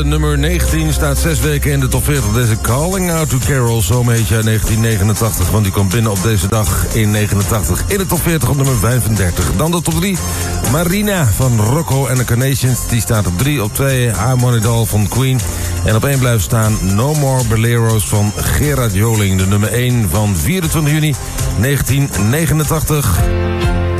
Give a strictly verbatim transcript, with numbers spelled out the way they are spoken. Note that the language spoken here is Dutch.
Nummer negentien staat zes weken in de top veertig. Deze Calling Out to Carol, zo'n heet je uit negentien negenentachtig. Want die kwam binnen op deze dag in negenentachtig in de top veertig op nummer vijfendertig. Dan de top drie, Marina van Rocco and the Carnations. Die staat op drie. Op twee, I'm On It All van Queen. En op één blijft staan No More Boleros van Gerard Joling. De nummer één van vierentwintig juni negentien negenentachtig.